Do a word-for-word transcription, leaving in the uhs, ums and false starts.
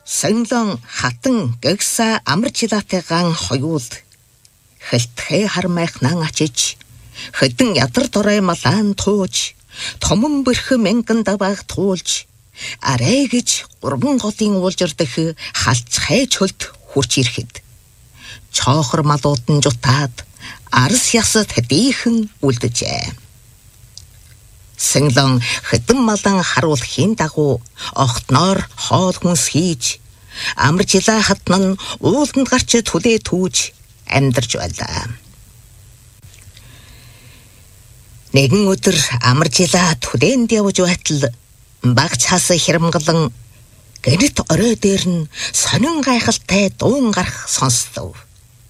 Сонлон хатан гэгса амаржилаатайгаан хоёул хэлтхээ хармайхнан ачиж хэдэн ядар дорой малаан тууж томон бэрхэ мянган даваах туулж арай гэж гурван голын уулжирдэх халцхай чөлд хурч ирэхэд чоохор малууд нь жутаад арс ясад хэдийхэн үлдэжээ. Сонлон хэдэн малан харуулахын дагуу огтноор хоол хүнс хийж амаржилаа хатнан ууланд гарч түлээ түүж амьдарч байлаа. Нэгэн өдөр амаржилаа түлээнд явж байтал баг цаас хэрэмгэлэн гэнэт орой дээр нь сонин гайхалтай дуун гарах сонслоо.